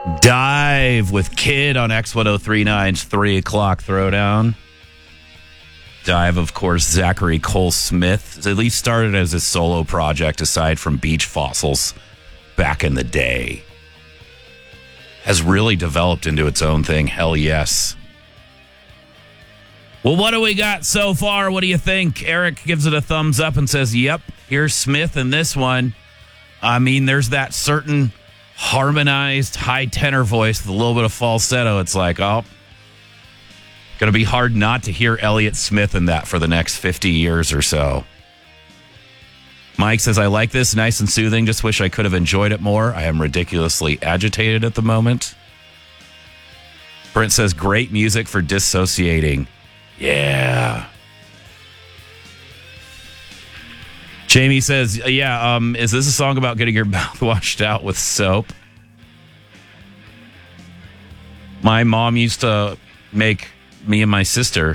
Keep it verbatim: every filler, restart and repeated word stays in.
Dive with Kid on X ten thirty-nine's three o'clock Throwdown. Dive, of course, Zachary Cole Smith. At least started as a solo project aside from Beach Fossils back in the day. Has really developed into its own thing. Hell yes. Well, what do we got so far? What do you think? Eric gives it a thumbs up and says, yep, here's Smith in this one. I mean, there's that certain harmonized high tenor voice with a little bit of falsetto. It's like, oh, going to be hard not to hear Elliott Smith in that for the next fifty years or so. Mike says, I like this. Nice and soothing. Just wish I could have enjoyed it more. I am ridiculously agitated at the moment. Brent says, great music for dissociating. Yeah. Jamie says, yeah, um, is this a song about getting your mouth washed out with soap? My mom used to make me and my sister